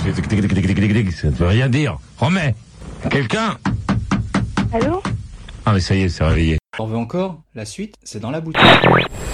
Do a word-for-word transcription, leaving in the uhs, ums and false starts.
fait tic, tic, tic, tic, tic, tic, tic, ça ne veut rien dire. Remets. Quelqu'un? Allô? Ah mais ça y est, c'est réveillé. T'en veux encore? La suite, c'est dans la boutique.